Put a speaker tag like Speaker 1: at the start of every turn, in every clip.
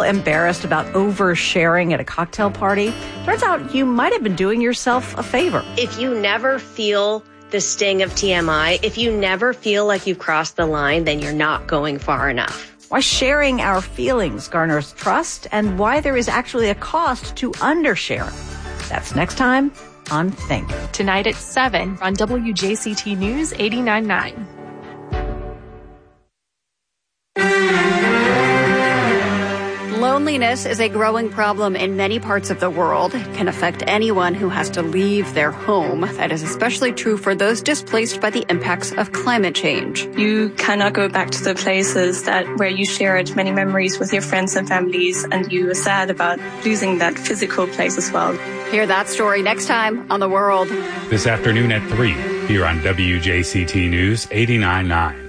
Speaker 1: embarrassed about oversharing at a cocktail party? Turns out you might have been doing yourself a favor.
Speaker 2: If you never feel the sting of TMI, if you never feel like you've crossed the line, then you're not going far enough.
Speaker 1: Why sharing our feelings garners trust and why there is actually a cost to undershare. That's next time on Think.
Speaker 3: Tonight at 7 on WJCT News 89.9.
Speaker 4: Loneliness is a growing problem in many parts of the world. It can affect anyone who has to leave their home. That is especially true for those displaced by the impacts of climate change.
Speaker 5: You cannot go back to the places where you shared many memories with your friends and families, and you are sad about losing that physical place as well.
Speaker 4: Hear that story next time on The World.
Speaker 6: This afternoon at 3 here on WJCT News 89.9.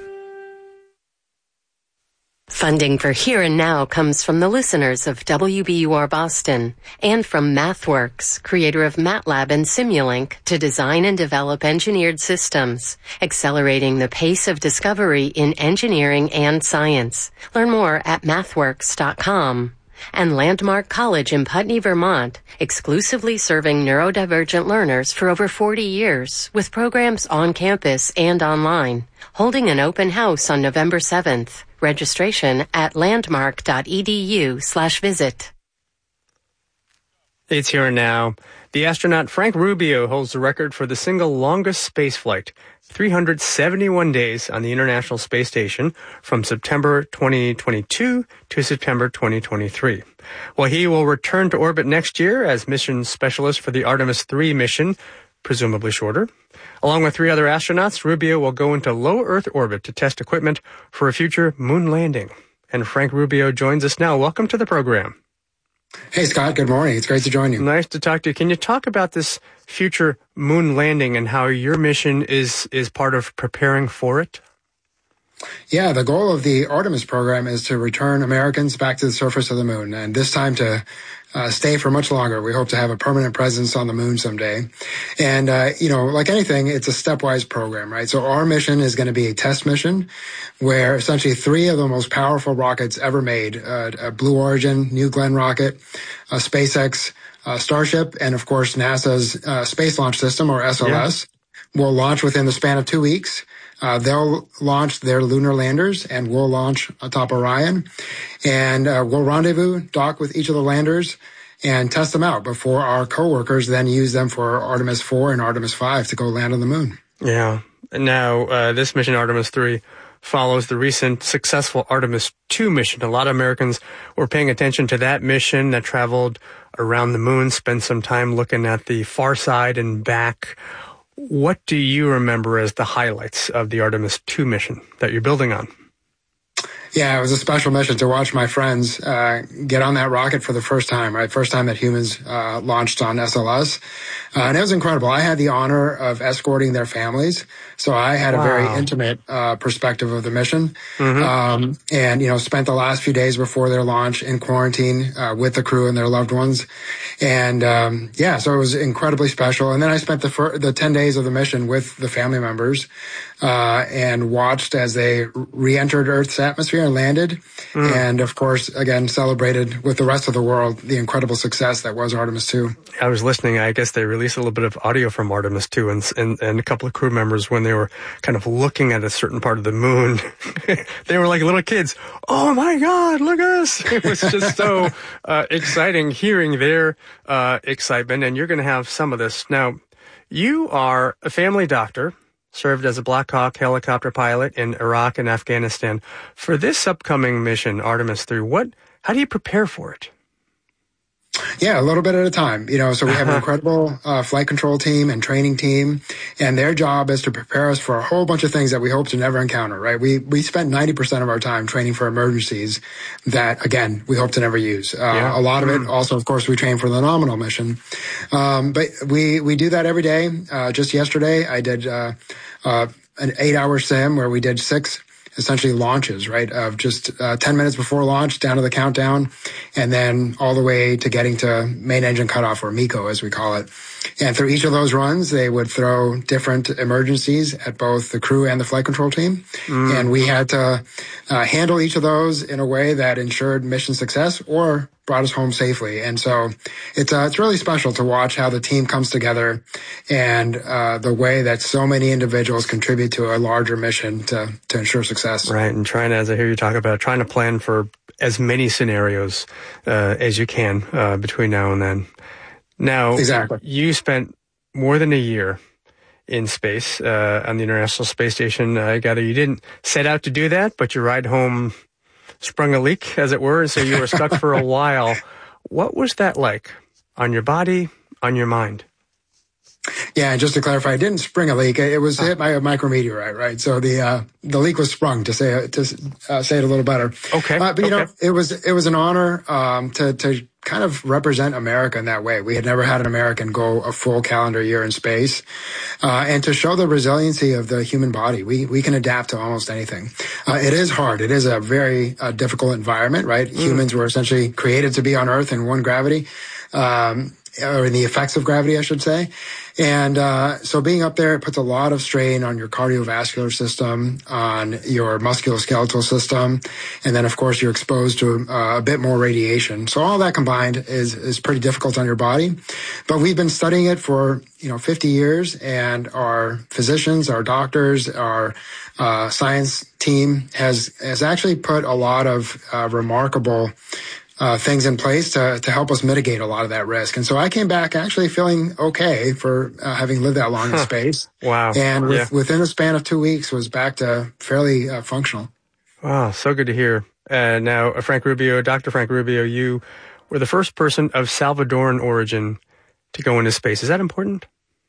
Speaker 7: Funding for Here and Now comes from the listeners of WBUR Boston and from MathWorks, creator of MATLAB and Simulink, to design and develop engineered systems, accelerating the pace of discovery in engineering and science. Learn more at mathworks.com. And Landmark College in Putney, Vermont, exclusively serving neurodivergent learners for over 40 years, with programs on campus and online, holding an open house on November 7th. Registration at landmark.edu/visit.
Speaker 8: It's Here and Now. The astronaut Frank Rubio holds the record for the single longest spaceflight, 371 days on the International Space Station from September 2022 to September 2023. Well, he will return to orbit next year as mission specialist for the Artemis 3 mission, presumably shorter. Along with 3 other astronauts, Rubio will go into low Earth orbit to test equipment for a future moon landing. And Frank Rubio joins us now. Welcome to the program.
Speaker 9: Hey, Scott. Good morning. It's great to join you.
Speaker 8: Nice to talk to you. Can you talk about this future moon landing and how your mission is part of preparing for it?
Speaker 9: Yeah, the goal of the Artemis program is to return Americans back to the surface of the moon, and this time to stay for much longer. We hope to have a permanent presence on the moon someday. And, like anything, it's a stepwise program, right? So our mission is going to be a test mission where essentially 3 of the most powerful rockets ever made, a Blue Origin, New Glenn rocket, a SpaceX Starship, and of course NASA's Space Launch System, or SLS, will launch within the span of 2 weeks. They'll launch their lunar landers, and we'll launch atop Orion. And we'll rendezvous, dock with each of the landers, and test them out before our coworkers then use them for Artemis 4 and Artemis 5 to go land on the moon.
Speaker 8: Yeah. Now, this mission, Artemis 3, follows the recent successful Artemis 2 mission. A lot of Americans were paying attention to that mission that traveled around the moon, spent some time looking at the far side and back. What do you remember as the highlights of the Artemis 2 mission that you're building on?
Speaker 9: Yeah, it was a special mission to watch my friends get on that rocket for the first time, right? First time that humans launched on SLS. And it was incredible. I had the honor of escorting their families, so I had a very intimate perspective of the mission. Mm-hmm. And, spent the last few days before their launch in quarantine with the crew and their loved ones. And, so it was incredibly special. And then I spent the 10 days of the mission with the family members and watched as they re-entered Earth's atmosphere and landed. And, of course, again, celebrated with the rest of the world the incredible success that was Artemis 2.
Speaker 8: I was listening. I guess they released a little bit of audio from Artemis 2 and a couple of crew members when they were kind of looking at a certain part of the moon. They were like little kids. Oh, my God, look at us. It was just so exciting hearing their excitement. And you're going to have some of this. Now, you are a family doctor, served as a Black Hawk helicopter pilot in Iraq and Afghanistan. For this upcoming mission, Artemis 3, how do you prepare for it?
Speaker 9: Yeah, a little bit at a time. So we have an incredible flight control team and training team, and their job is to prepare us for a whole bunch of things that we hope to never encounter, right? We spent 90% of our time training for emergencies that, again, we hope to never use. A lot of it also, of course, we train for the nominal mission. But we do that every day. Just yesterday, I did an 8-hour sim where we did 6 essentially launches, right, of just 10 minutes before launch down to the countdown, and then all the way to getting to main engine cutoff, or MECO as we call it. And through each of those runs, they would throw different emergencies at both the crew and the flight control team. And we had to handle each of those in a way that ensured mission success or brought us home safely. And so it's really special to watch how the team comes together and the way that so many individuals contribute to a larger mission to ensure success.
Speaker 8: Right, and trying to, as I hear you talk about, trying to plan for as many scenarios as you can between now and then. Now,
Speaker 9: exactly.
Speaker 8: You spent more than a year in space on the International Space Station. I gather you didn't set out to do that, but your ride home sprung a leak, as it were, and so you were stuck for a while. What was that like on your body, on your mind?
Speaker 9: Yeah, and just to clarify, it didn't spring a leak. It was hit by a micrometeorite, right? So the leak was sprung, to say it a little better.
Speaker 8: Okay.
Speaker 9: But you know, it was an honor to kind of represent America in that way. We had never had an American go a full calendar year in space, and to show the resiliency of the human body. We can adapt to almost anything. It is hard. It is a very difficult environment, right? Humans were essentially created to be on Earth in one gravity, or in the effects of gravity, I should say. And so being up there, it puts a lot of strain on your cardiovascular system, on your musculoskeletal system, and then, of course, you're exposed to a bit more radiation. So all that combined is pretty difficult on your body. But we've been studying it for 50 years, and our physicians, our doctors, our science team has actually put a lot of remarkable things in place to help us mitigate a lot of that risk. And so I came back actually feeling okay for having lived that long in space.
Speaker 8: Wow.
Speaker 9: And within a span of 2 weeks was back to fairly functional.
Speaker 8: Wow, so good to hear. Now, Dr. Frank Rubio, you were the first person of Salvadoran origin to go into space. Is that important?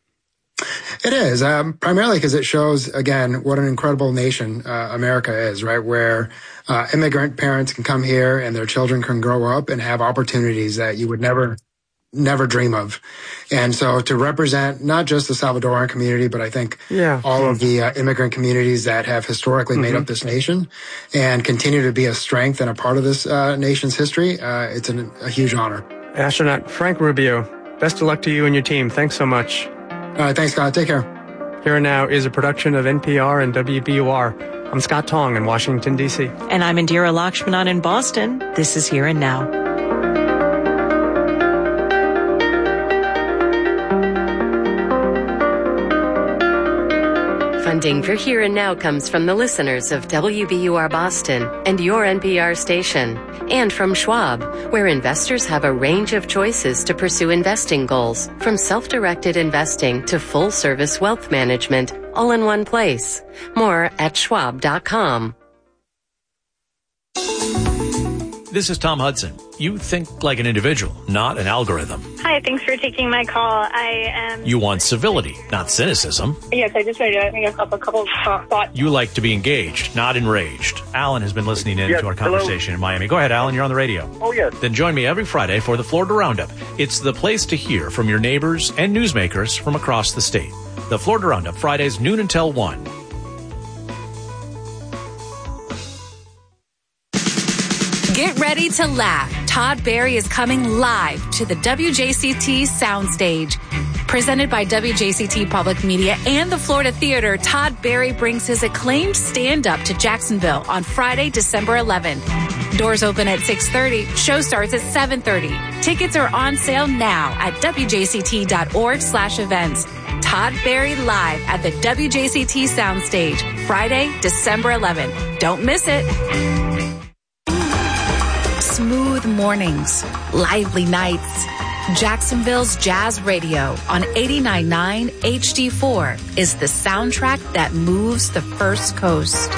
Speaker 9: It is, primarily because it shows, again, what an incredible nation America is, right? Where immigrant parents can come here and their children can grow up and have opportunities that you would never dream of. And so to represent not just the Salvadoran community, but I think all of the immigrant communities that have historically made up this nation and continue to be a strength and a part of this nation's history, it's a huge honor.
Speaker 8: Astronaut Frank Rubio, best of luck to you and your team. Thanks so much.
Speaker 9: All right, thanks, Scott. Take care.
Speaker 8: Here and Now is a production of NPR and WBUR. I'm Scott Tong in Washington, D.C.
Speaker 10: And I'm Indira Lakshmanan in Boston. This is Here and Now.
Speaker 7: Funding for Here and Now comes from the listeners of WBUR Boston and your NPR station, and from Schwab, where investors have a range of choices to pursue investing goals, from self-directed investing to full-service wealth management, all in one place. More at schwab.com.
Speaker 11: This is Tom Hudson. You think like an individual, not an algorithm.
Speaker 12: Hi, thanks for taking my call.
Speaker 11: You want civility, not cynicism.
Speaker 12: Yes, I just wanted to make a couple thoughts.
Speaker 11: You like to be engaged, not enraged. Alan has been listening in to our conversation in Miami. Go ahead, Alan, you're on the radio.
Speaker 13: Oh, yes.
Speaker 11: Then join me every Friday for the Florida Roundup. It's the place to hear from your neighbors and newsmakers from across the state. The Florida Roundup, Fridays noon until 1.
Speaker 14: Get ready to laugh. Todd Barry is coming live to the WJCT Soundstage. Presented by WJCT Public Media and the Florida Theater, Todd Barry brings his acclaimed stand-up to Jacksonville on Friday, December 11th. Doors open at 6:30. Show starts at 7:30. Tickets are on sale now at WJCT.org/events. Todd Barry live at the WJCT Soundstage, Friday, December 11th. Don't miss it. Smooth mornings, lively nights. Jacksonville's Jazz Radio on 89.9 HD4 is the soundtrack that moves the First Coast.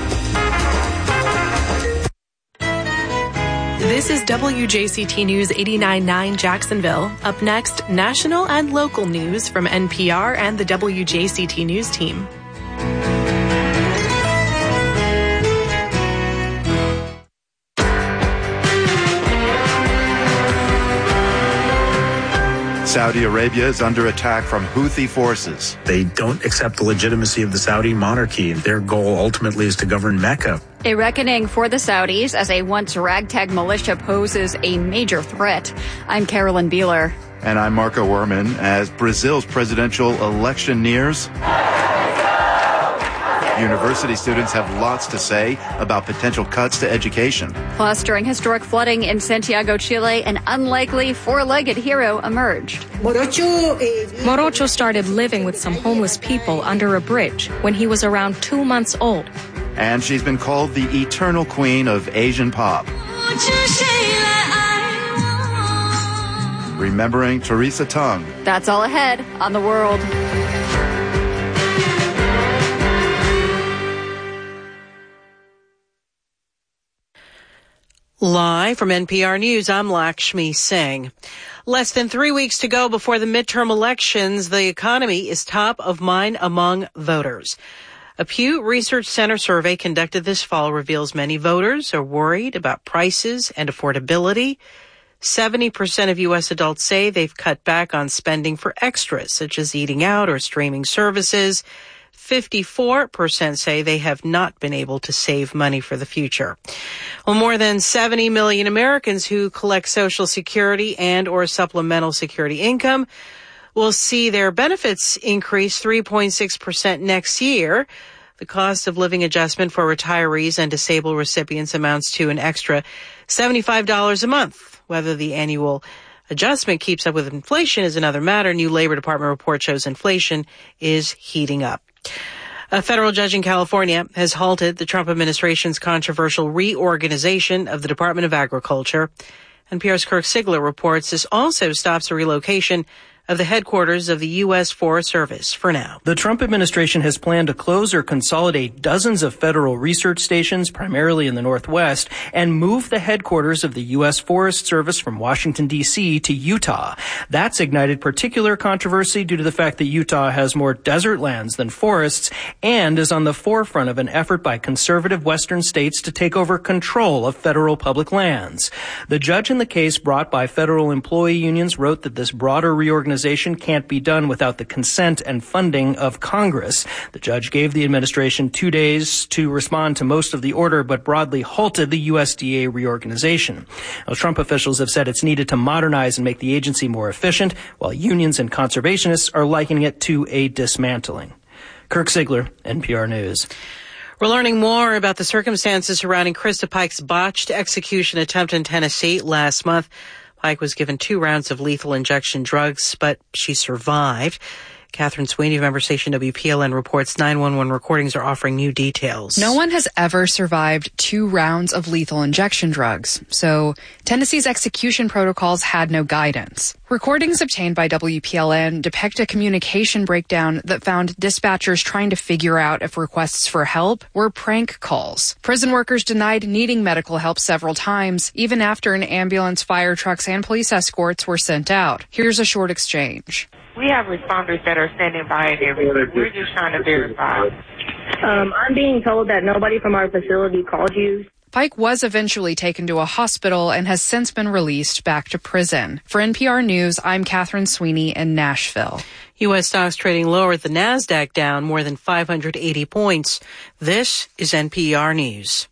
Speaker 3: This is WJCT News 89.9 Jacksonville. Up next, national and local news from NPR and the WJCT News team.
Speaker 15: Saudi Arabia is under attack from Houthi forces.
Speaker 16: They don't accept the legitimacy of the Saudi monarchy. Their goal ultimately is to govern Mecca.
Speaker 4: A reckoning for the Saudis as a once ragtag militia poses a major threat. I'm Carolyn Beeler.
Speaker 15: And I'm Marco Werman. As Brazil's presidential election nears, university students have lots to say about potential cuts to education.
Speaker 4: Plus, during historic flooding in Santiago, Chile, an unlikely four-legged hero emerged.
Speaker 13: Morocho started living with some homeless people under a bridge when he was around 2 months old.
Speaker 15: And she's been called the eternal queen of Asian pop. Remembering Teresa Tung.
Speaker 4: That's all ahead on The World.
Speaker 17: Live from NPR News, I'm Lakshmi Singh. Less than 3 weeks to go before the midterm elections, the economy is top of mind among voters. A Pew Research Center survey conducted this fall reveals many voters are worried about prices and affordability. 70% of U.S. adults say they've cut back on spending for extras, such as eating out or streaming services. 54% say they have not been able to save money for the future. Well, more than 70 million Americans who collect Social Security and or supplemental security income will see their benefits increase 3.6% next year. The cost of living adjustment for retirees and disabled recipients amounts to an extra $75 a month. Whether the annual adjustment keeps up with inflation is another matter. New Labor Department report shows inflation is heating up. A federal judge in California has halted the Trump administration's controversial reorganization of the Department of Agriculture. NPR's Kirk Sigler reports this also stops the relocation of the headquarters of the U.S. Forest Service for now.
Speaker 18: The Trump administration has planned to close or consolidate dozens of federal research stations, primarily in the Northwest, and move the headquarters of the U.S. Forest Service from Washington, D.C. to Utah. That's ignited particular controversy due to the fact that Utah has more desert lands than forests and is on the forefront of an effort by conservative Western states to take over control of federal public lands. The judge in the case brought by federal employee unions wrote that this broader reorganization can't be done without the consent and funding of Congress. The judge gave the administration 2 days to respond to most of the order, but broadly halted the USDA reorganization. Now, Trump officials have said it's needed to modernize and make the agency more efficient, while unions and conservationists are likening it to a dismantling. Kirk Sigler, NPR News.
Speaker 17: We're learning more about the circumstances surrounding Krista Pike's botched execution attempt in Tennessee last month. Pike was given 2 rounds of lethal injection drugs, but she survived. Catherine Sweeney of member station WPLN reports 911 recordings are offering new details.
Speaker 19: No one has ever survived 2 rounds of lethal injection drugs, so Tennessee's execution protocols had no guidance. Recordings obtained by WPLN depict a communication breakdown that found dispatchers trying to figure out if requests for help were prank calls. Prison workers denied needing medical help several times, even after an ambulance, fire trucks, and police escorts were sent out. Here's a short exchange.
Speaker 20: We have responders that are standing by and everything. We're just trying to verify.
Speaker 12: I'm being told that nobody from our facility called you.
Speaker 19: Pike was eventually taken to a hospital and has since been released back to prison. For NPR News, I'm Catherine Sweeney in Nashville.
Speaker 17: U.S. stocks trading lower, the NASDAQ down more than 580 points. This is NPR News.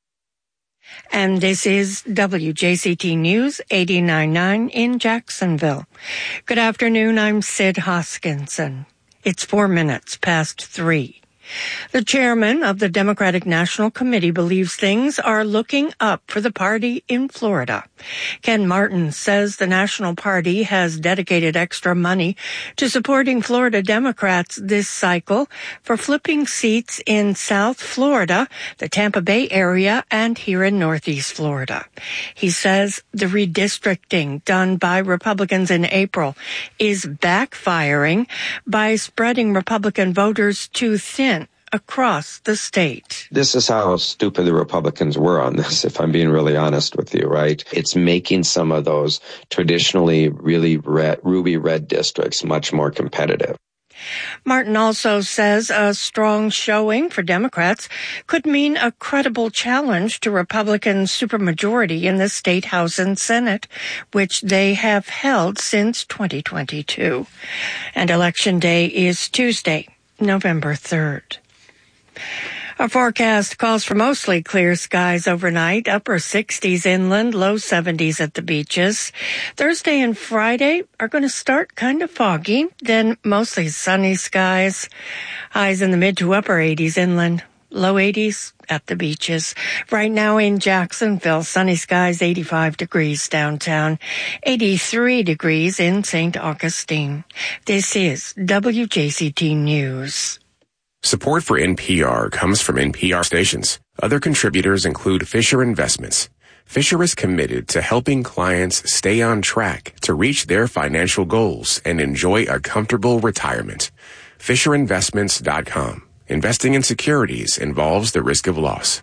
Speaker 21: And this is WJCT News 89.9 in Jacksonville. Good afternoon, I'm Sid Hoskinson. It's 4 minutes past 3. The chairman of the Democratic National Committee believes things are looking up for the party in Florida. Ken Martin says the National Party has dedicated extra money to supporting Florida Democrats this cycle for flipping seats in South Florida, the Tampa Bay area, and here in Northeast Florida. He says the redistricting done by Republicans in April is backfiring by spreading Republican voters too thin across the state.
Speaker 22: This is how stupid the Republicans were on this, if I'm being really honest with you, right? It's making some of those traditionally really ruby red districts much more competitive.
Speaker 21: Martin also says a strong showing for Democrats could mean a credible challenge to Republican supermajority in the state House and Senate, which they have held since 2022. And Election Day is Tuesday, November 3rd. Our forecast calls for mostly clear skies overnight, upper 60s inland, low 70s at the beaches. Thursday and Friday are going to start kind of foggy, then mostly sunny skies. Highs in the mid to upper 80s inland, low 80s at the beaches. Right now in Jacksonville, sunny skies, 85 degrees downtown, 83 degrees in St. Augustine. This is WJCT News.
Speaker 1: Support for NPR comes from NPR stations. Other contributors include Fisher Investments. Fisher is committed to helping clients stay on track to reach their financial goals and enjoy a comfortable retirement. FisherInvestments.com. Investing in securities involves the risk of loss.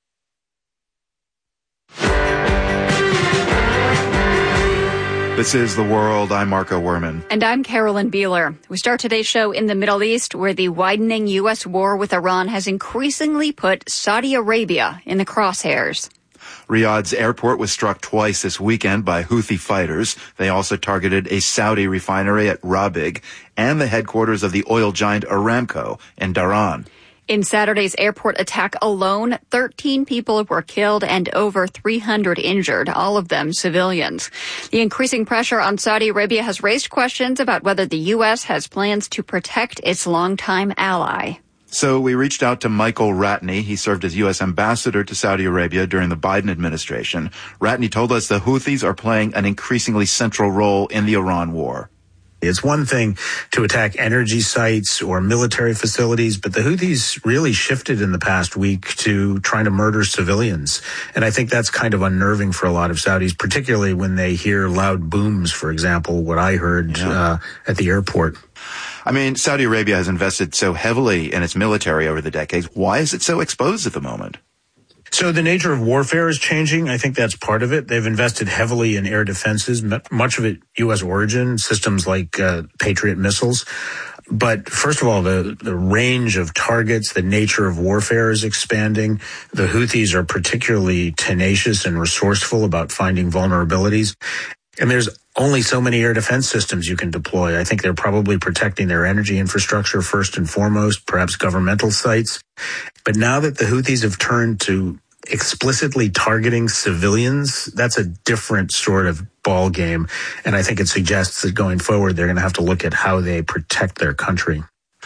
Speaker 15: This is The World. I'm Marco Werman.
Speaker 4: And I'm Carolyn Beeler. We start today's show in the Middle East, where the widening U.S. war with Iran has increasingly put Saudi Arabia in the crosshairs.
Speaker 15: Riyadh's airport was struck twice this weekend by Houthi fighters. They also targeted a Saudi refinery at Rabigh and the headquarters of the oil giant Aramco in Dhahran.
Speaker 4: In Saturday's airport attack alone, 13 people were killed and over 300 injured, all of them civilians. The increasing pressure on Saudi Arabia has raised questions about whether the U.S. has plans to protect its longtime ally.
Speaker 15: So we reached out to Michael Ratney. He served as U.S. ambassador to Saudi Arabia during the Biden administration. Ratney told us the Houthis are playing an increasingly central role in the Iran war.
Speaker 16: It's one thing to attack energy sites or military facilities, but the Houthis really shifted in the past week to trying to murder civilians. And I think that's kind of unnerving for a lot of Saudis, particularly when they hear loud booms, for example, what I heard at the airport.
Speaker 15: I mean, Saudi Arabia has invested so heavily in its military over the decades. Why is it so exposed at the moment?
Speaker 16: So the nature of warfare is changing. I think that's part of it. They've invested heavily in air defenses, much of it U.S. origin, systems like Patriot missiles. But first of all, the range of targets, the nature of warfare is expanding. The Houthis are particularly tenacious and resourceful about finding vulnerabilities. And there's only so many air defense systems you can deploy. I think they're probably protecting their energy infrastructure first and foremost, perhaps governmental sites. But now that the Houthis have turned to explicitly targeting civilians, that's a different sort of ball game. And I think it suggests that going forward, they're going to have to look at how they protect their country.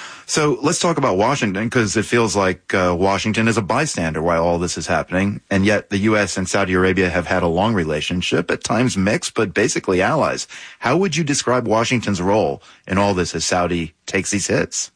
Speaker 15: So let's talk about Washington, because it feels like Washington is a bystander while all this is happening. And yet the U.S. and Saudi Arabia have had a long relationship, at times mixed, but basically allies. How would you describe Washington's role in all this as Saudi takes these hits?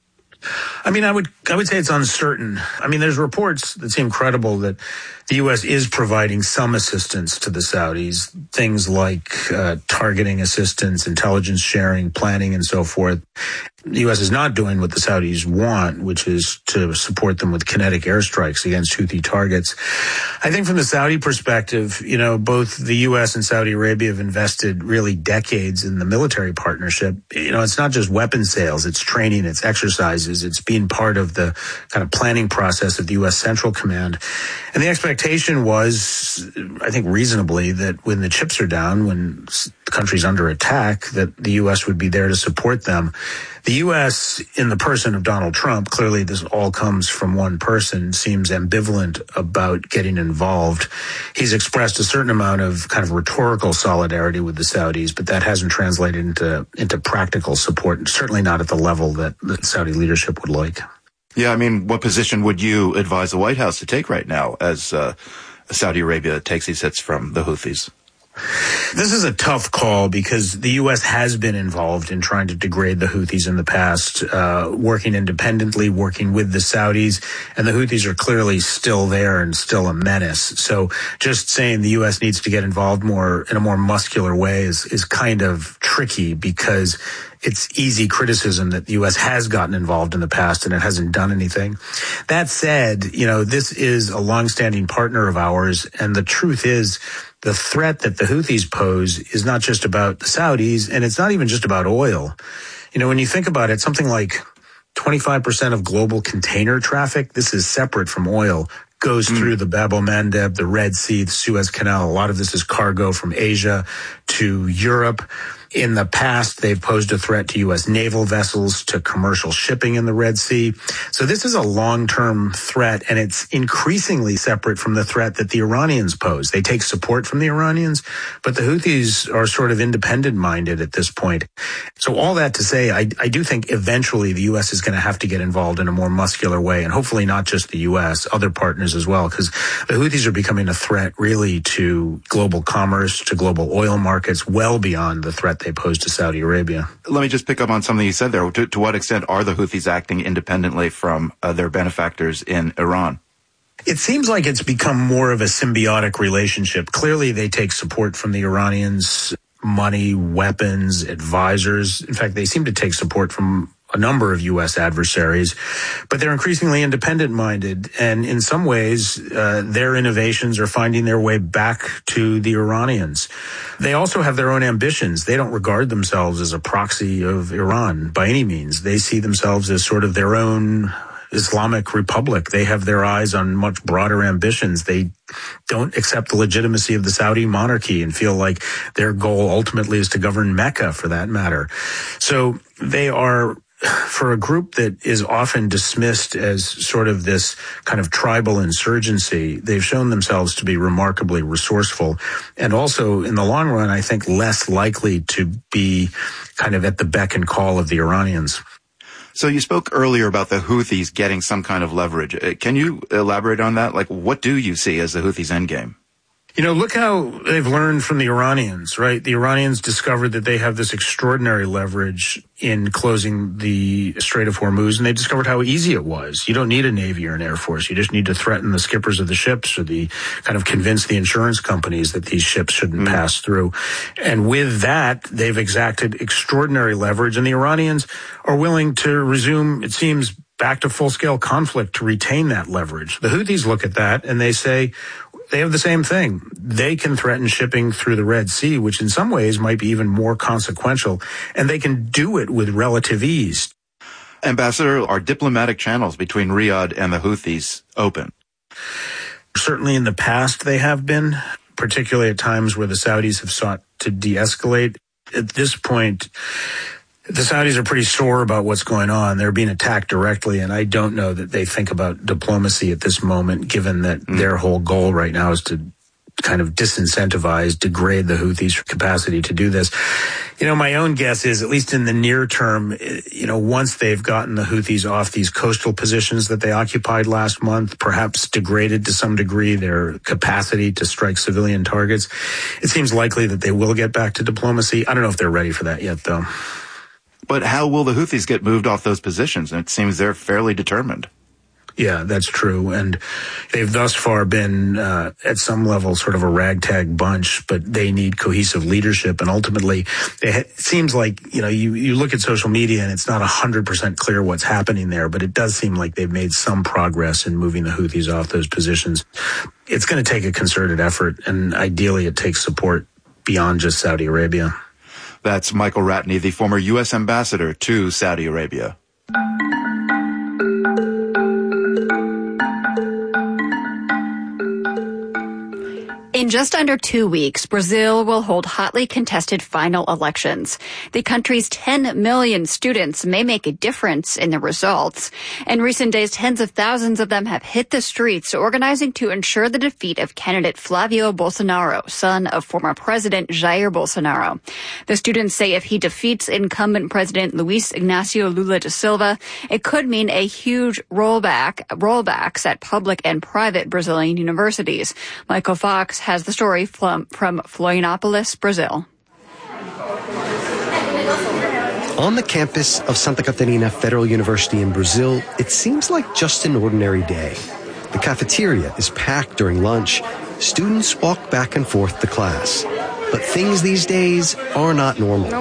Speaker 16: I mean, I would say it's uncertain. I mean, there's reports that seem credible that the U.S. is providing some assistance to the Saudis, things like targeting assistance, intelligence sharing, planning, and so forth. The U.S. is not doing what the Saudis want, which is to support them with kinetic airstrikes against Houthi targets. I think from the Saudi perspective, you know, both the U.S. and Saudi Arabia have invested really decades in the military partnership. You know, it's not just weapon sales, it's training, it's exercises, it's being part of the kind of planning process of the U.S. Central Command. And the expectation was, I think reasonably, that when the chips are down, when the country's under attack, that the U.S. would be there to support them. The U.S., in the person of Donald Trump, clearly this all comes from one person, seems ambivalent about getting involved. He's expressed a certain amount of kind of rhetorical solidarity with the Saudis, but that hasn't translated into practical support, certainly not at the level that the Saudi leadership would like.
Speaker 15: Yeah, I mean, what position would you advise the White House to take right now as Saudi Arabia takes these hits from the Houthis?
Speaker 16: This is a tough call because the U.S. has been involved in trying to degrade the Houthis in the past, working independently, working with the Saudis, and the Houthis are clearly still there and still a menace. So just saying the U.S. needs to get involved more in a more muscular way is kind of tricky because it's easy criticism that the U.S. has gotten involved in the past and it hasn't done anything. That said, you know, this is a longstanding partner of ours, and the truth is the threat that the Houthis pose is not just about the Saudis, and it's not even just about oil. You know, when you think about it, something like 25% of global container traffic, this is separate from oil, goes through the Bab el-Mandeb, the Red Sea, the Suez Canal. A lot of this is cargo from Asia to Europe. In the past, they've posed a threat to U.S. naval vessels, to commercial shipping in the Red Sea. So this is a long-term threat, and it's increasingly separate from the threat that the Iranians pose. They take support from the Iranians, but the Houthis are sort of independent-minded at this point. So all that to say, I do think eventually the U.S. is going to have to get involved in a more muscular way, and hopefully not just the U.S., other partners as well, because the Houthis are becoming a threat really to global commerce, to global oil markets, well beyond the threat they pose to Saudi Arabia.
Speaker 15: Let me just pick up on something you said there. To what extent are the Houthis acting independently from their benefactors in Iran?
Speaker 16: It seems like it's become more of a symbiotic relationship. Clearly, they take support from the Iranians, money, weapons, advisors. In fact, they seem to take support from a number of U.S. adversaries, but they're increasingly independent-minded, and in some ways, their innovations are finding their way back to the Iranians. They also have their own ambitions. They don't regard themselves as a proxy of Iran by any means. They see themselves as sort of their own Islamic republic. They have their eyes on much broader ambitions. They don't accept the legitimacy of the Saudi monarchy and feel like their goal ultimately is to govern Mecca, for that matter. So they are, for a group that is often dismissed as sort of this kind of tribal insurgency, they've shown themselves to be remarkably resourceful, and also in the long run, I think, less likely to be kind of at the beck and call of the Iranians.
Speaker 15: So you spoke earlier about the Houthis getting some kind of leverage. Can you elaborate on that? Like, what do you see as the Houthis' endgame?
Speaker 16: You know, look how they've learned from the Iranians, right? The Iranians discovered that they have this extraordinary leverage in closing the Strait of Hormuz, and they discovered how easy it was. You don't need a Navy or an Air Force. You just need to threaten the skippers of the ships, or the kind of convince the insurance companies that these ships shouldn't pass through. And with that, they've exacted extraordinary leverage, and the Iranians are willing to resume, it seems, back to full-scale conflict to retain that leverage. The Houthis look at that and they say, they have the same thing. They can threaten shipping through the Red Sea, which in some ways might be even more consequential, and they can do it with relative ease.
Speaker 15: Ambassador, are diplomatic channels between Riyadh and the Houthis open?
Speaker 16: Certainly in the past they have been, particularly at times where the Saudis have sought to de-escalate. At this point, the Saudis are pretty sore about what's going on. They're being attacked directly, and I don't know that they think about diplomacy at this moment, given that their whole goal right now is to kind of disincentivize, degrade the Houthis' capacity to do this. You know, my own guess is, at least in the near term, you know, once they've gotten the Houthis off these coastal positions that they occupied last month, perhaps degraded to some degree their capacity to strike civilian targets, it seems likely that they will get back to diplomacy. I don't know if they're ready for that yet, though.
Speaker 15: But how will the Houthis get moved off those positions? It seems they're fairly determined.
Speaker 16: Yeah, that's true. And they've thus far been, at some level, sort of a ragtag bunch, but they need cohesive leadership. And ultimately, it seems like, you know, you look at social media and it's not 100% clear what's happening there, but it does seem like they've made some progress in moving the Houthis off those positions. It's going to take a concerted effort, and ideally it takes support beyond just Saudi Arabia.
Speaker 15: That's Michael Ratney, the former U.S. ambassador to Saudi Arabia.
Speaker 4: In just under 2 weeks, Brazil will hold hotly contested final elections. The country's 10 million students may make a difference in the results. In recent days, tens of thousands of them have hit the streets, organizing to ensure the defeat of candidate Flavio Bolsonaro, son of former President Jair Bolsonaro. The students say if he defeats incumbent President Luiz Inácio Lula da Silva, it could mean a huge rollbacks at public and private Brazilian universities. Michael Fox has the story from Florianópolis, Brazil.
Speaker 2: On the campus of Santa Catarina Federal University in Brazil, it seems like just an ordinary day. The cafeteria is packed during lunch. Students walk back and forth to class. But things these days are not normal.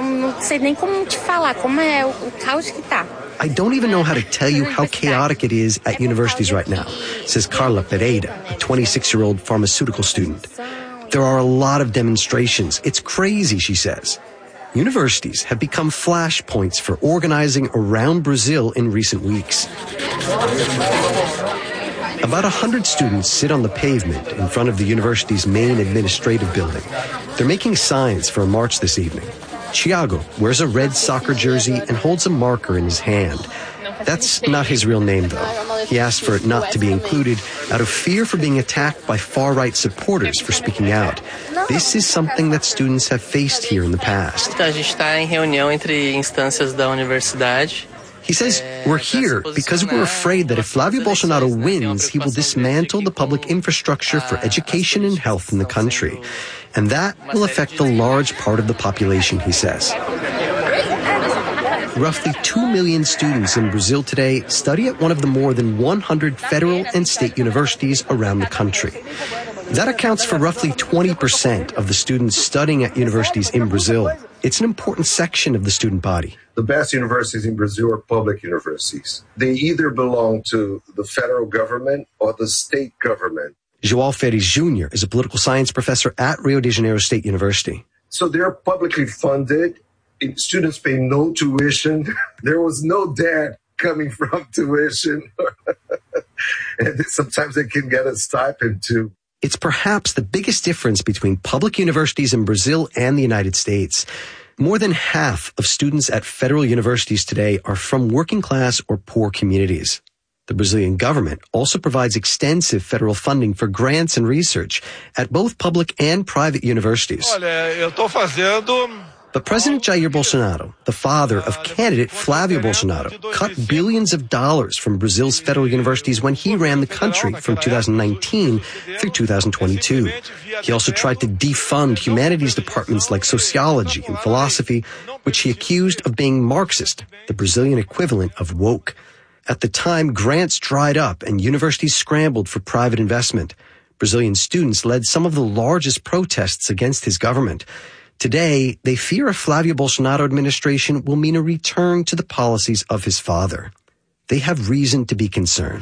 Speaker 2: I don't even know how to tell you how chaotic it is at universities right now, says Carla Pereira, a 26-year-old pharmaceutical student. There are a lot of demonstrations. It's crazy, she says. Universities have become flashpoints for organizing around Brazil in recent weeks. About 100 students sit on the pavement in front of the university's main administrative building. They're making signs for a march this evening. Thiago wears a red soccer jersey and holds a marker in his hand. That's not his real name, though. He asked for it not to be included out of fear for being attacked by far-right supporters for speaking out. This is something that students have faced here in the past. He says, we're here because we're afraid that if Flavio Bolsonaro wins, he will dismantle the public infrastructure for education and health in the country. And that will affect a large part of the population, he says. Roughly 2 million students in Brazil today study at one of the more than 100 federal and state universities around the country. That accounts for roughly 20% of the students studying at universities in Brazil. It's an important section of the student body.
Speaker 5: The best universities in Brazil are public universities. They either belong to the federal government or the state government.
Speaker 2: João Ferres Jr. is a political science professor at Rio de Janeiro State University.
Speaker 5: So they're publicly funded. Students pay no tuition. There was no debt coming from tuition. And sometimes they can get a stipend too.
Speaker 2: It's perhaps the biggest difference between public universities in Brazil and the United States. More than half of students at federal universities today are from working class or poor communities. The Brazilian government also provides extensive federal funding for grants and research at both public and private universities. But President Jair Bolsonaro, the father of candidate Flavio Bolsonaro, cut billions of dollars from Brazil's federal universities when he ran the country from 2019 through 2022. He also tried to defund humanities departments like sociology and philosophy, which he accused of being Marxist, the Brazilian equivalent of woke. At the time, grants dried up and universities scrambled for private investment. Brazilian students led some of the largest protests against his government. Today, they fear a Flavio Bolsonaro administration will mean a return to the policies of his father. They have reason to be concerned.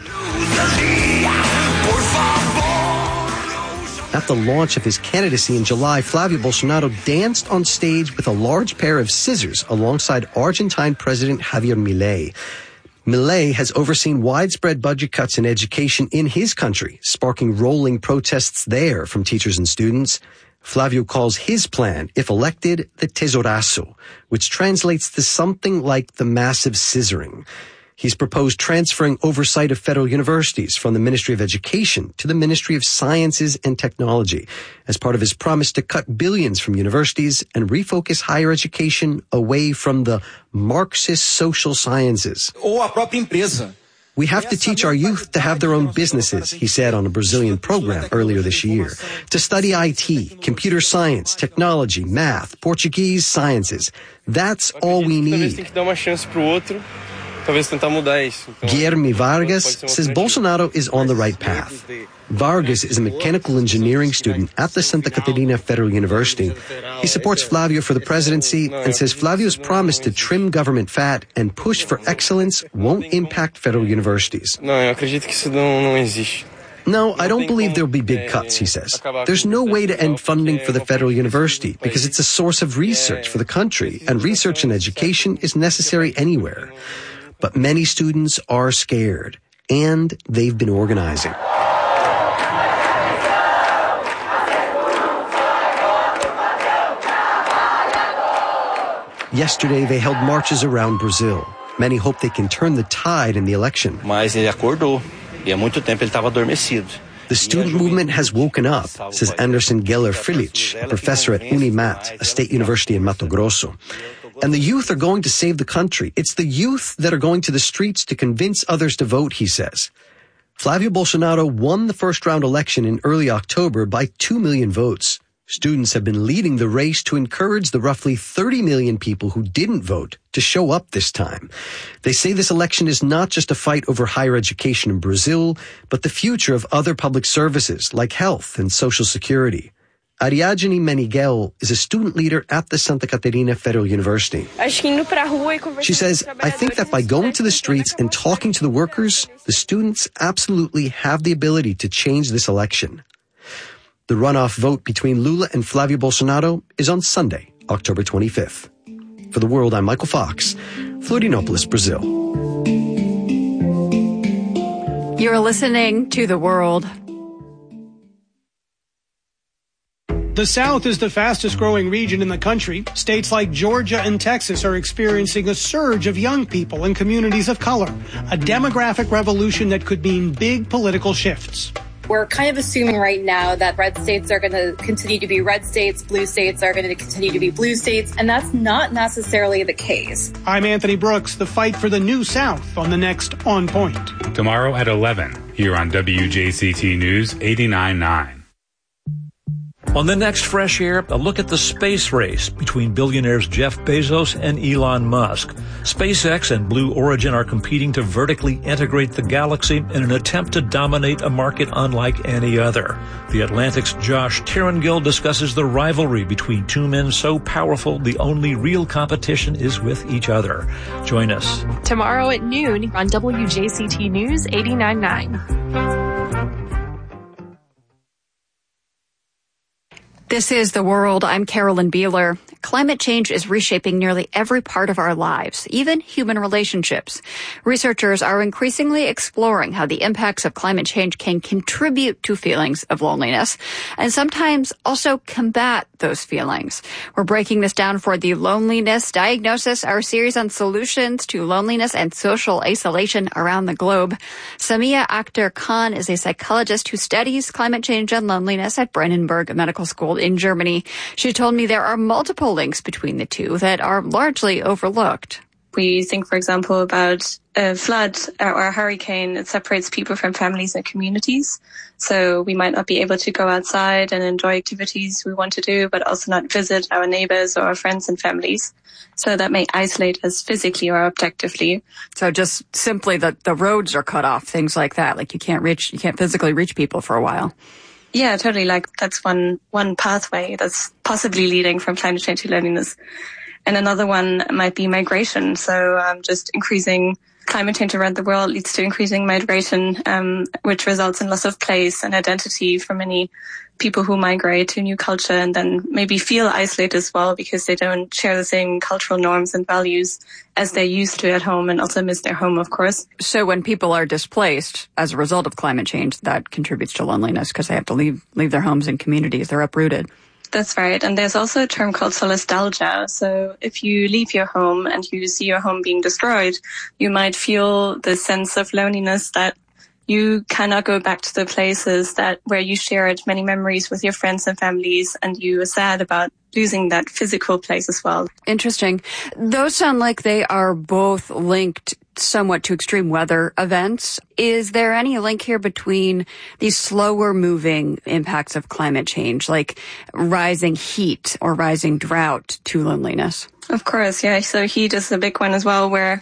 Speaker 2: At the launch of his candidacy in July, Flavio Bolsonaro danced on stage with a large pair of scissors alongside Argentine President Javier Milei. Milei has overseen widespread budget cuts in education in his country, sparking rolling protests there from teachers and students. Flavio calls his plan, if elected, the Tesouraço, which translates to something like the massive scissoring. He's proposed transferring oversight of federal universities from the Ministry of Education to the Ministry of Sciences and Technology as part of his promise to cut billions from universities and refocus higher education away from the Marxist social sciences.
Speaker 6: Ou a própria empresa.
Speaker 2: We have to teach our youth to have their own businesses, he said on a Brazilian program earlier this year, to study IT, computer science, technology, math, Portuguese, sciences. That's all we need. Guilherme Vargas says Bolsonaro is on the right path. Vargas is a mechanical engineering student at the Santa Catarina Federal University. He supports Flavio for the presidency and says Flavio's promise to trim government fat and push for excellence won't impact federal universities. No, I don't believe there'll be big cuts, he says. There's no way to end funding for the federal university because it's a source of research for the country, and research and education is necessary anywhere. But many students are scared, and they've been organizing. Yesterday, they held marches around Brazil. Many hope they can turn the tide in the election.
Speaker 6: Mas ele acordou, e há muito tempo ele estava adormecido.
Speaker 2: The student movement has woken up, says Anderson Geller Frilich, a professor at Unimat, a state university in Mato Grosso. And the youth are going to save the country. It's the youth that are going to the streets to convince others to vote, he says. Flavio Bolsonaro won the first-round election in early October by 2 million votes. Students have been leading the race to encourage the roughly 30 million people who didn't vote to show up this time. They say this election is not just a fight over higher education in Brazil, but the future of other public services like health and social security. Ariadne Meniguel is a student leader at the Santa Catarina Federal University. She says, I think that by going to the streets and talking to the workers, the students absolutely have the ability to change this election. The runoff vote between Lula and Flavio Bolsonaro is on Sunday, October 25th. For The World, I'm Michael Fox, Florianópolis, Brazil.
Speaker 4: You're listening to The World.
Speaker 8: The South is the fastest growing region in the country. States like Georgia and Texas are experiencing a surge of young people and communities of color, a demographic revolution that could mean big political shifts.
Speaker 9: We're kind of assuming right now that red states are going to continue to be red states, blue states are going to continue to be blue states, and that's not necessarily the case.
Speaker 8: I'm Anthony Brooks. The fight for the New South on the next On Point.
Speaker 23: Tomorrow at 11, here on WJCT News 89.9.
Speaker 24: On the next Fresh Air, a look at the space race between billionaires Jeff Bezos and Elon Musk. SpaceX and Blue Origin are competing to vertically integrate the galaxy in an attempt to dominate a market unlike any other. The Atlantic's Josh Tirangill discusses the rivalry between two men so powerful the only real competition is with each other. Join us
Speaker 3: tomorrow at noon on WJCT News 89.9.
Speaker 4: This is The World. I'm Carolyn Beeler. Climate change is reshaping nearly every part of our lives, even human relationships. Researchers are increasingly exploring how the impacts of climate change can contribute to feelings of loneliness and sometimes also combat those feelings. We're breaking this down for the Loneliness Diagnosis, our series on solutions to loneliness and social isolation around the globe. Samia Akhter Khan is a psychologist who studies climate change and loneliness at Brandenburg Medical School in Germany. She told me there are multiple links between the two that are largely overlooked.
Speaker 25: We think, for example, about a flood or a hurricane. It separates people from families and communities. So we might not be able to go outside and enjoy activities we want to do, but also not visit our neighbors or our friends and families. So that may isolate us physically or objectively.
Speaker 4: So just simply the roads are cut off, things like that. Like you can't physically reach people for a while.
Speaker 25: Yeah, totally. Like that's one pathway that's possibly leading from climate change to loneliness. And another one might be migration. So just increasing climate change around the world leads to increasing migration, which results in loss of place and identity for many people who migrate to a new culture and then maybe feel isolated as well because they don't share the same cultural norms and values as they used to at home and also miss their home, of course.
Speaker 4: So when people are displaced as a result of climate change, that contributes to loneliness because they have to leave their homes and communities. They're uprooted.
Speaker 25: That's right. And there's also a term called solastalgia. So if you leave your home and you see your home being destroyed, you might feel the sense of loneliness that you cannot go back to the places where you shared many memories with your friends and families, and you are sad about losing that physical place as well.
Speaker 4: Interesting. Those sound like they are both linked somewhat to extreme weather events. Is there any link here between these slower moving impacts of climate change, like rising heat or rising drought, to loneliness?
Speaker 25: Of course, yeah. So heat is a big one as well, where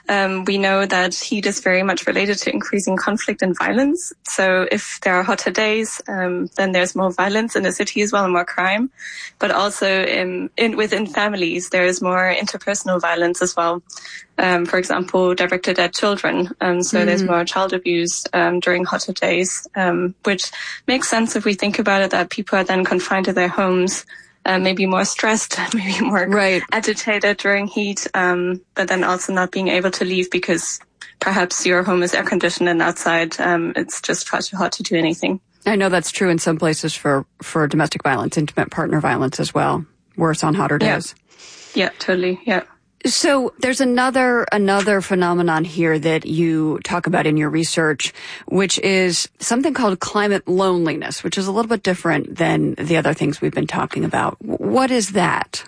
Speaker 25: we know that heat is very much related to increasing conflict and violence. So if there are hotter days, then there's more violence in the city as well and more crime. But also within families, there is more interpersonal violence as well. For example, directed at children. So there's more child abuse during hotter days, which makes sense if we think about it, that people are then confined to their homes. Maybe more stressed, maybe more agitated during heat, but then also not being able to leave because perhaps your home is air conditioned and outside it's just far too hot to do anything.
Speaker 4: I know that's true in some places for domestic violence, intimate partner violence as well. Worse on hotter days.
Speaker 25: Yeah, totally. Yeah.
Speaker 4: So there's another phenomenon here that you talk about in your research, which is something called climate loneliness, which is a little bit different than the other things we've been talking about. What is that?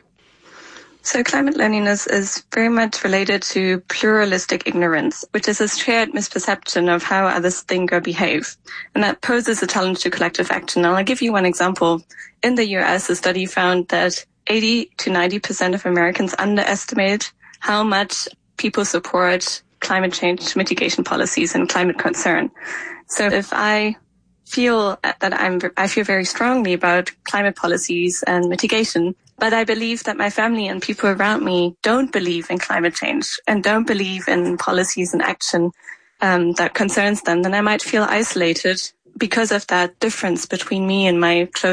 Speaker 25: So climate loneliness is very much related to pluralistic ignorance, which is a shared misperception of how others think or behave. And that poses a challenge to collective action. And I'll give you one example. In the US, a study found that 80 to 90% of Americans underestimate how much people support climate change mitigation policies and climate concern. So if I feel that I feel very strongly about climate policies and mitigation, but I believe that my family and people around me don't believe in climate change and don't believe in policies and action that concerns them, then I might feel isolated because of that difference between me and my close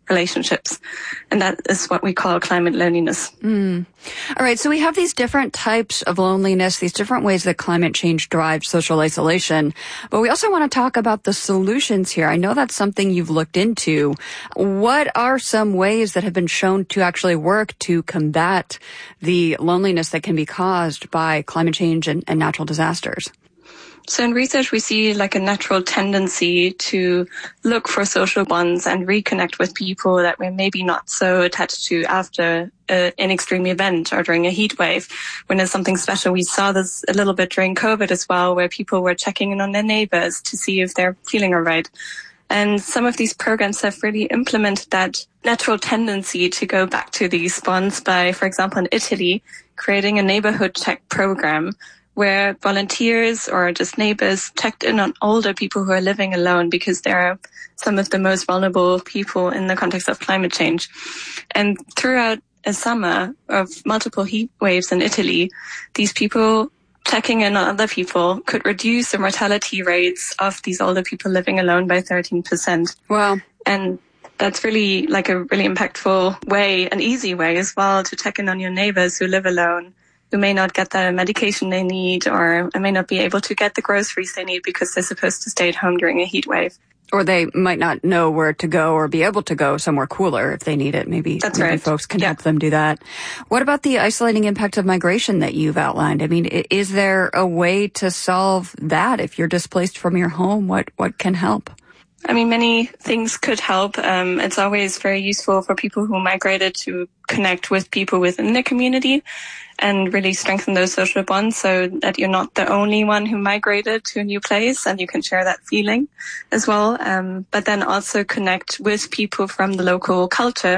Speaker 25: relationships. And that is what we call climate loneliness.
Speaker 4: All right. So we have these different types of loneliness, these different ways that climate change drives social isolation. But we also want to talk about the solutions here. I know that's something you've looked into. What are some ways that have been shown to actually work to combat the loneliness that can be caused by climate change and natural disasters?
Speaker 25: So in research, we see like a natural tendency to look for social bonds and reconnect with people that we're maybe not so attached to after an extreme event or during a heat wave, when there's something special. We saw this a little bit during COVID as well, where people were checking in on their neighbors to see if they're feeling all right. And some of these programs have really implemented that natural tendency to go back to these bonds by, for example, in Italy, creating a neighborhood check program where volunteers or just neighbors checked in on older people who are living alone because they're some of the most vulnerable people in the context of climate change. And throughout a summer of multiple heat waves in Italy, these people checking in on other people could reduce the mortality rates of these older people living alone by 13%.
Speaker 4: Wow.
Speaker 25: And that's really like a really impactful way, an easy way as well, to check in on your neighbors who live alone, who may not get the medication they need or may not be able to get the groceries they need because they're supposed to stay at home during a heat wave.
Speaker 4: Or they might not know where to go or be able to go somewhere cooler if they need it. Maybe folks can help them do that. What about the isolating impact of migration that you've outlined? I mean, is there a way to solve that? If you're displaced from your home, what can help?
Speaker 25: I mean, many things could help. It's always very useful for people who migrated to connect with people within the community and really strengthen those social bonds so that you're not the only one who migrated to a new place and you can share that feeling as well. But then also connect with people from the local culture.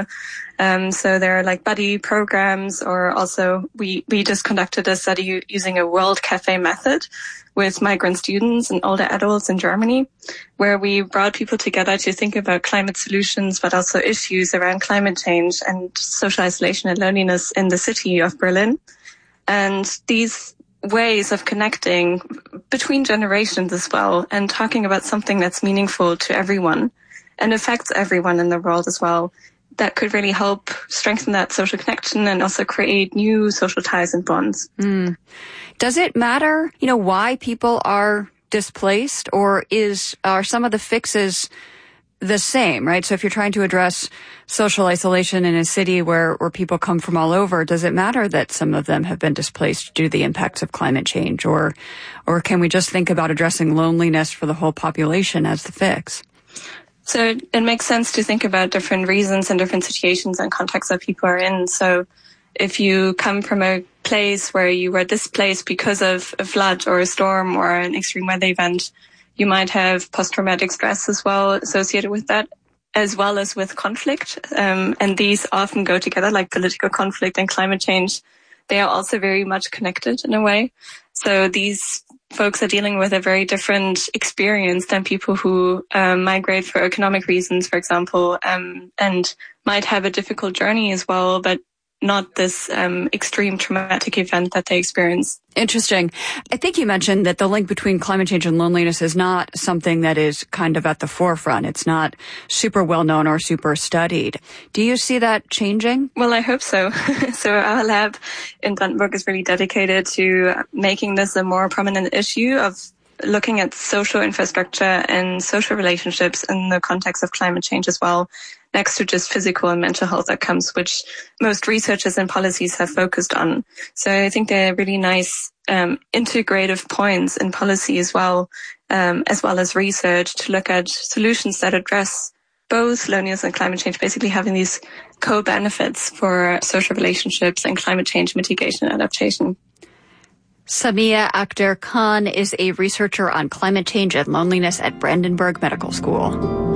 Speaker 25: So there are like buddy programs, or also we just conducted a study using a World Cafe method with migrant students and older adults in Germany, where we brought people together to think about climate solutions, but also issues around climate change and social isolation and loneliness in the city of Berlin. And these ways of connecting between generations as well and talking about something that's meaningful to everyone and affects everyone in the world as well, that could really help strengthen that social connection and also create new social ties and bonds.
Speaker 4: Does it matter, why people are displaced, or are some of the fixes the same, right? So if you're trying to address social isolation in a city where people come from all over, does it matter that some of them have been displaced due to the impacts of climate change? Or can we just think about addressing loneliness for the whole population as the fix?
Speaker 25: So it makes sense to think about different reasons and different situations and contexts that people are in. So if you come from a place where you were displaced because of a flood or a storm or an extreme weather event, you might have post-traumatic stress as well associated with that, as well as with conflict. And these often go together, like political conflict and climate change. They are also very much connected in a way. So these folks are dealing with a very different experience than people who migrate for economic reasons, for example, and might have a difficult journey as well, but not this extreme traumatic event that they experience.
Speaker 4: Interesting. I think you mentioned that the link between climate change and loneliness is not something that is kind of at the forefront. It's not super well known or super studied. Do you see that changing?
Speaker 25: Well, I hope so. So our lab in Brandenburg is really dedicated to making this a more prominent issue of looking at social infrastructure and social relationships in the context of climate change as well, next to just physical and mental health outcomes, which most researchers and policies have focused on. So I think they're really nice integrative points in policy as well as research to look at solutions that address both loneliness and climate change, basically having these co-benefits for social relationships and climate change mitigation and adaptation.
Speaker 4: Samia Akhter Khan is a researcher on climate change and loneliness at Brandenburg Medical School.